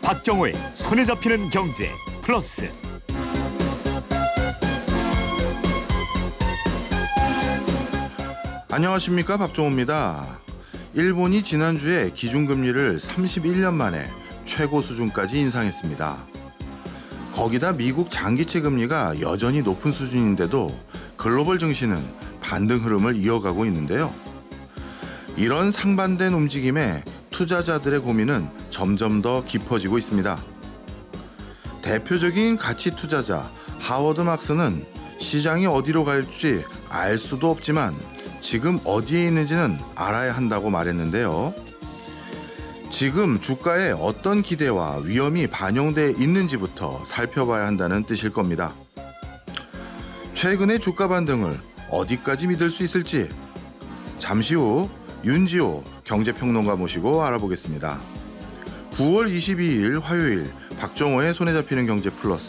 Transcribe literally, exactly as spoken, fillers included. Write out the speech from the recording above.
박정호의 손에 잡히는 경제 플러스. 안녕하십니까, 박정호입니다. 일본이 지난주에 기준금리를 삼십일 년 만에 최고 수준까지 인상했습니다. 거기다 미국 장기채 금리가 여전히 높은 수준인데도 글로벌 증시는 반등 흐름을 이어가고 있는데요. 이런 상반된 움직임에 투자자들의 고민은 점점 더 깊어지고 있습니다. 대표적인 가치 투자자 하워드 막스는 시장이 어디로 갈지 알 수도 없지만 지금 어디에 있는지는 알아야 한다고 말했는데요. 지금 주가에 어떤 기대와 위험이 반영돼 있는지부터 살펴봐야 한다는 뜻일 겁니다. 최근의 주가 반등을 어디까지 믿을 수 있을지 잠시 후 윤지호 경제평론가 모시고 알아보겠습니다. 구월 이십이일 화요일 박정호의 손에 잡히는 경제 플러스.